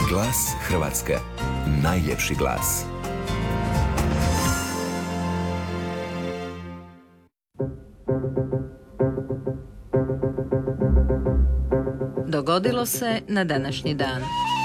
Glas Hrvatske. Najljepši glas. Dogodilo se na današnji dan.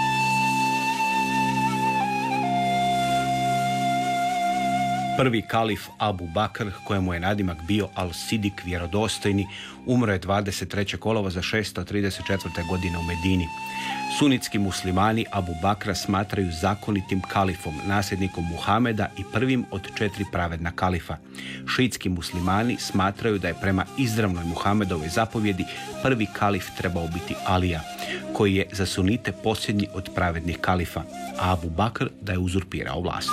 Prvi kalif Abu Bakr, kojemu je nadimak bio Al-Sidik vjerodostojni, umro je 23. kolovoza 634. godine u Medini. Sunitski muslimani Abu Bakra smatraju zakonitim kalifom, nasljednikom Muhameda i prvim od 4 pravedna kalifa. Šiitski muslimani smatraju da je prema izravnoj Muhamedovoj zapovjedi prvi kalif trebao biti Alija, koji je za sunite posljednji od pravednih kalifa, a Abu Bakr da je uzurpirao vlast.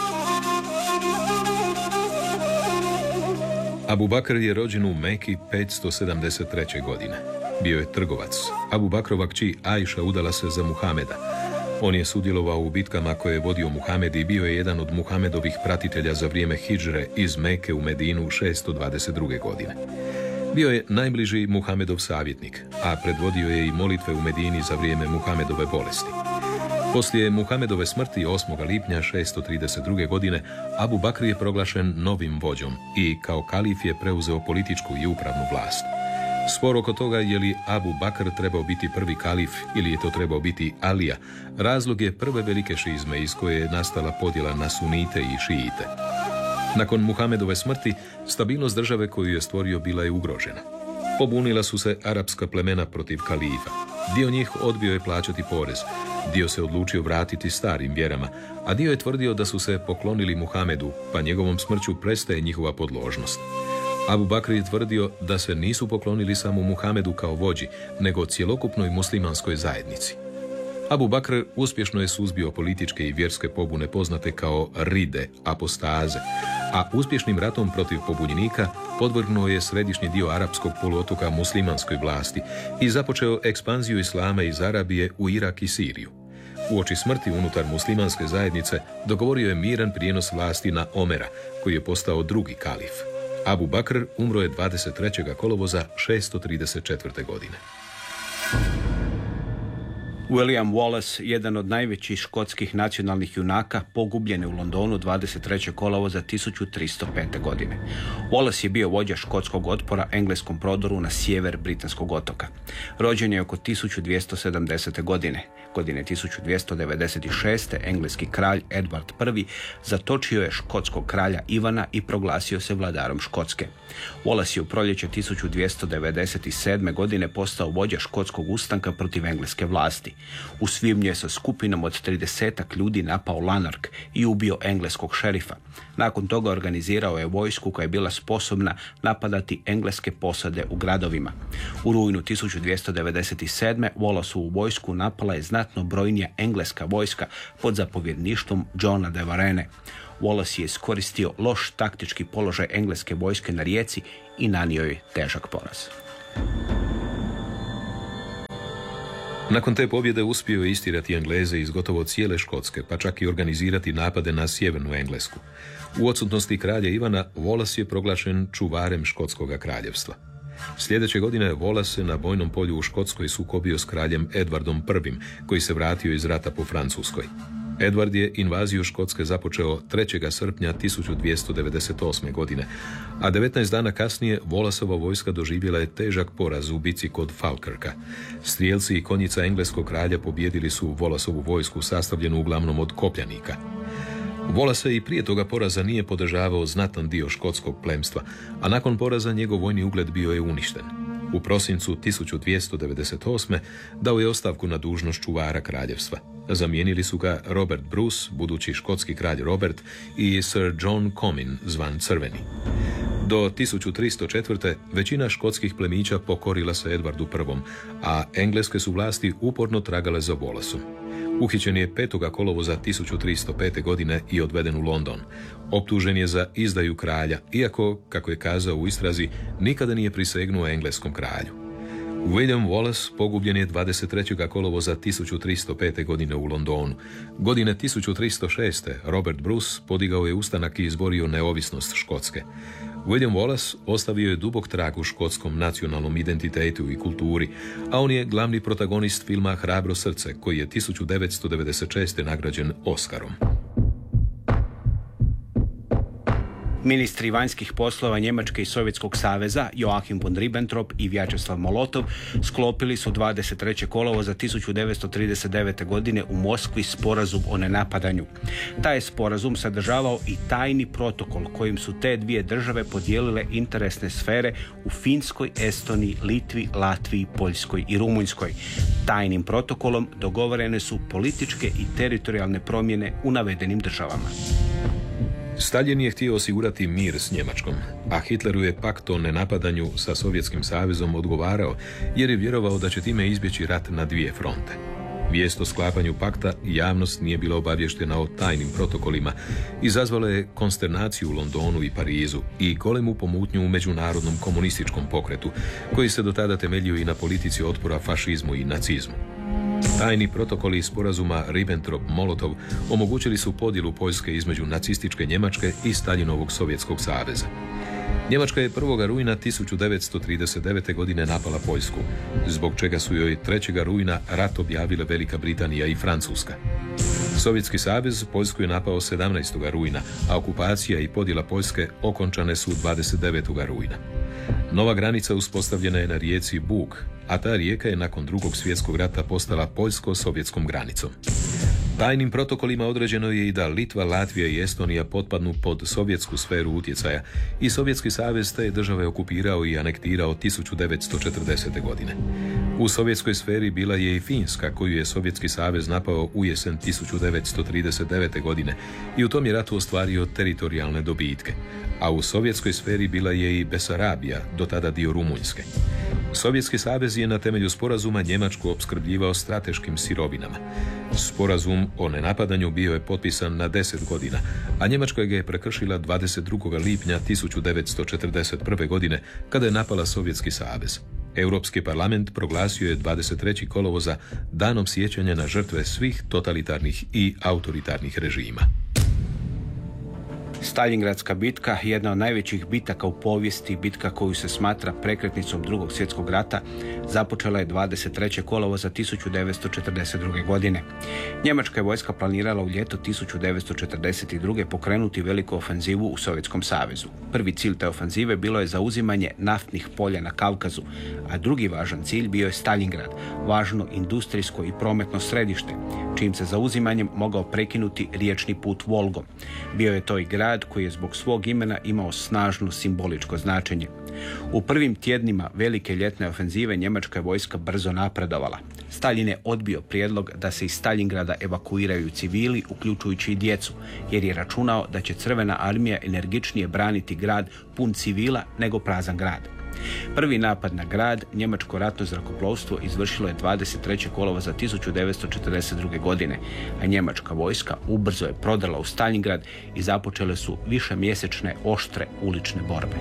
Abu Bakr je rođen u Meki 573. godine. Bio je trgovac. Abu Bakrova kći Ajša udala se za Muhameda. On je sudjelovao u bitkama koje je vodio Muhamed i bio je jedan od Muhamedovih pratitelja za vrijeme hidžre iz Meke u Medinu 622. godine. Bio je najbliži Muhamedov savjetnik, a predvodio je i molitve u Medini za vrijeme Muhamedove bolesti. Poslije Muhamedove smrti 8. lipnja 632. godine Abu Bakr je proglašen novim vođom i kao kalif je preuzeo političku i upravnu vlast. Spor oko toga je li Abu Bakr trebao biti prvi kalif ili je to trebao biti Alija, razlog je prve velike šizme iz koje je nastala podjela na sunite i šiite. Nakon Muhamedove smrti, stabilnost države koju je stvorio bila je ugrožena. Pobunila su se arapska plemena protiv kalifa. Dio njih odbio je plaćati porez, dio se odlučio vratiti starim vjerama, a dio je tvrdio da su se poklonili Muhamedu, pa njegovom smrću prestaje njihova podložnost. Abu Bakr je tvrdio da se nisu poklonili samo Muhamedu kao vođi, nego cjelokupnoj muslimanskoj zajednici. Abu Bakr uspješno je suzbio političke i vjerske pobune poznate kao ride, apostaze, a uspješnim ratom protiv pobunjenika podvrgnuo je središnji dio arapskog poluotoka muslimanskoj vlasti i započeo ekspanziju islama iz Arabije u Irak i Siriju. Uoči smrti unutar muslimanske zajednice dogovorio je miran prijenos vlasti na Omera, koji je postao drugi kalif. Abu Bakr umro je 23. kolovoza 634. godine. William Wallace, jedan od najvećih škotskih nacionalnih junaka, pogubljen je u Londonu 23. kolovoza 1305. godine. Wallace je bio vođa škotskog otpora engleskom prodoru na sjever Britanskog otoka. Rođen je oko 1270. godine. Godine 1296. engleski kralj Edward I zatočio je škotskog kralja Ivana i proglasio se vladarom Škotske. Wallace je u proljeće 1297. godine postao vođa škotskog ustanka protiv engleske vlasti. U svibnju je sa skupinom od 30 ljudi napao Lanark i ubio engleskog šerifa. Nakon toga organizirao je vojsku koja je bila sposobna napadati engleske posade u gradovima. U rujnu 1297. Wallaceovu vojsku napala je znatno brojnija engleska vojska pod zapovjedništvom Johna de Varenne. Wallace je iskoristio loš taktički položaj engleske vojske na rijeci i nanio joj težak poraz. Nakon te pobjede uspio je istirati Engleze iz gotovo cijele Škotske, pa čak i organizirati napade na sjevernu Englesku. U odsutnosti kralja Ivana, Wallace je proglašen čuvarem Škotskoga kraljevstva. Sljedeće godine Wallace se na bojnom polju u Škotskoj sukobio s kraljem Edwardom I, koji se vratio iz rata po Francuskoj. Edward je invaziju Škotske započeo 3. srpnja 1298. godine, a 19 dana kasnije Wallaceova vojska doživjela je težak poraz u bici kod Falkirka. Strijelci i konjica engleskog kralja pobijedili su Wallaceovu vojsku sastavljenu uglavnom od kopljanika. Wallace i prije toga poraza nije podržavao znatan dio škotskog plemstva, a nakon poraza njegov vojni ugled bio je uništen. U prosincu 1298. dao je ostavku na dužnost čuvara kraljevstva. Zamijenili su ga Robert Bruce, budući škotski kralj Robert, i Sir John Comyn, zvan Crveni. Do 1304. većina škotskih plemića pokorila se Edwardu I, a engleske su vlasti uporno tragale za Wallaceom. Uhićen je 5. kolovoza 1305. godine i odveden u London. Optužen je za izdaju kralja, iako, kako je kazao u istrazi, nikada nije prisegnuo engleskom kralju. William Wallace pogubljen je 23. kolovoza 1305. godine u Londonu. Godine 1306. Robert Bruce podigao je ustanak i izborio neovisnost Škotske. William Wallace ostavio je dubok trag u škotskom nacionalnom identitetu i kulturi, a on je glavni protagonist filma Hrabro srce, koji je 1996. nagrađen Oscarom. Ministri vanjskih poslova Njemačke i Sovjetskog saveza Joachim von Ribbentrop i Vjačeslav Molotov sklopili su 23. kolovoza 1939. godine u Moskvi sporazum o nenapadanju. Taj je sporazum sadržavao i tajni protokol kojim su te dvije države podijelile interesne sfere u Finskoj, Estoniji, Litvi, Latviji, Poljskoj i Rumunjskoj. Tajnim protokolom dogovorene su političke i teritorijalne promjene u navedenim državama. Stalin je htio osigurati mir s Njemačkom, a Hitleru je pakt o nenapadanju sa Sovjetskim savezom odgovarao jer je vjerovao da će time izbjeći rat na dvije fronte. Vijest o sklapanju pakta javnost nije bila obavještena o tajnim protokolima, izazvala je konsternaciju u Londonu i Parizu i golemu pomutnju u međunarodnom komunističkom pokretu, koji se do tada temeljio i na politici otpora fašizmu i nacizmu. Tajni protokoli iz sporazuma Ribbentrop-Molotov omogućili su podjelu Poljske između nacističke Njemačke i Staljinovog Sovjetskog saveza. Njemačka je 1. rujna 1939. godine napala Poljsku, zbog čega su joj 3. rujna rat objavile Velika Britanija i Francuska. Sovjetski savez Poljsku je napao 17. rujna, a okupacija i podjela Poljske okončane su 29. rujna. Nova granica uspostavljena je na rijeci Bug, a ta rijeka je nakon Drugog svjetskog rata postala poljsko-sovjetskom granicom. Tajnim protokolima određeno je i da Litva, Latvija i Estonija potpadnu pod sovjetsku sferu utjecaja i Sovjetski savez te države okupirao i anektirao 1940. godine. U sovjetskoj sferi bila je i Finska, koju je Sovjetski savez napao u jesen 1939. godine i u tom je ratu ostvario teritorijalne dobitke. A u sovjetskoj sferi bila je i Besarabija, do tada dio Rumunjske. Sovjetski savez je na temelju sporazuma Njemačku opskrbljivao strateškim sirovinama. Sporazum o nenapadanju bio je potpisan na 10 godina, a Njemačka ga je prekršila 22. lipnja 1941. godine, kada je napala Sovjetski savez. Europski parlament proglasio je 23. kolovoza danom sjećanja na žrtve svih totalitarnih i autoritarnih režima. Staljingradska bitka, jedna od najvećih bitaka u povijesti, bitka koju se smatra prekretnicom Drugog svjetskog rata, započela je 23. kolovoza 1942. godine. Njemačka je vojska planirala u ljeto 1942. pokrenuti veliku ofenzivu u Sovjetskom savezu. Prvi cilj te ofenzive bilo je zauzimanje naftnih polja na Kavkazu, a drugi važan cilj bio je Staljingrad, važno industrijsko i prometno središte, čijim se zauzimanjem mogao prekinuti riječni put Volgom. Bio je to i grad koji je zbog svog imena imao snažno simboličko značenje. U prvim tjednima velike ljetne ofenzive njemačka je vojska brzo napredovala. Staljin je odbio prijedlog da se iz Staljingrada evakuiraju civili, uključujući i djecu, jer je računao da će Crvena armija energičnije braniti grad pun civila nego prazan grad. Prvi napad na grad njemačko ratno zrakoplovstvo izvršilo je 23. kolovoza 1942. godine, a njemačka vojska ubrzo je prodala u Staljingrad i započele su višemjesečne oštre ulične borbe.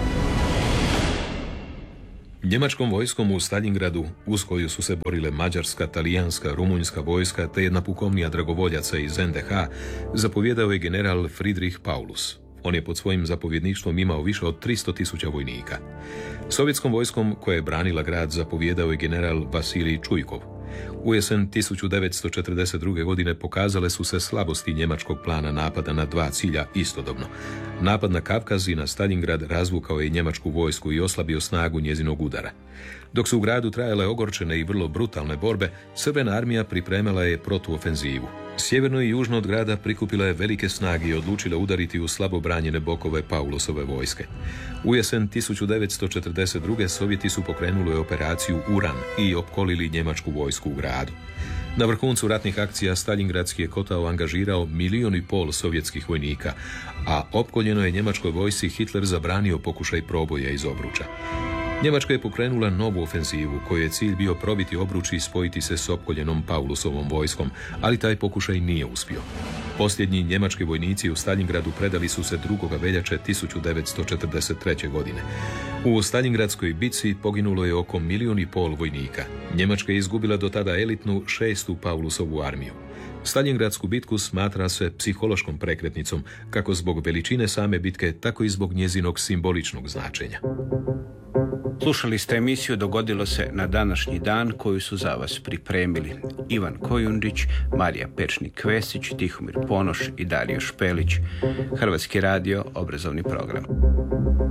Njemačkom vojskom u Staljingradu, uz koju su se borile mađarska, talijanska, rumunjska vojska te jedna pukovnija dragovoljaca iz NDH, zapovjedao je general Friedrich Paulus. On je pod svojim zapovjedništvom imao više od 300.000 vojnika. Sovjetskom vojskom koja je branila grad zapovjedao je general Vasilij Čujkov. U jesen 1942. godine pokazale su se slabosti njemačkog plana napada na dva cilja istodobno. Napad na Kavkaz i na Staljingrad razvukao je njemačku vojsku i oslabio snagu njezinog udara. Dok su u gradu trajale ogorčene i vrlo brutalne borbe, Crvena armija pripremala je protuofenzivu. Sjeverno i južno od grada prikupila je velike snage i odlučila udariti u slabo branjene bokove Paulusove vojske. U jesen 1942. Sovjeti su pokrenuli operaciju Uran i opkolili njemačku vojsku u gradu. Na vrhuncu ratnih akcija Staljingradski je kotao angažirao 1,5 milijuna sovjetskih vojnika, a opkoljeno je njemačkoj vojsci Hitler zabranio pokušaj proboja iz obruča. Njemačka je pokrenula novu ofenzivu, kojoj je cilj bio probiti obruč i spojiti se s opkoljenom Paulusovom vojskom, ali taj pokušaj nije uspio. Posljednji njemački vojnici u Staljingradu predali su se 2. veljače 1943. godine. U Staljingradskoj bitci poginulo je oko 1,5 milijuna vojnika. Njemačka je izgubila do tada elitnu 6. Paulusovu armiju. Staljingradsku bitku smatra se psihološkom prekretnicom, kako zbog veličine same bitke, tako i zbog njezinog simboličnog značenja. Slušali ste emisiju Dogodilo se na današnji dan, koju su za vas pripremili Ivan Kojundić, Marija Pečnik-Kvesić, Tihomir Ponoš i Dario Špelić. Hrvatski radio, obrazovni program.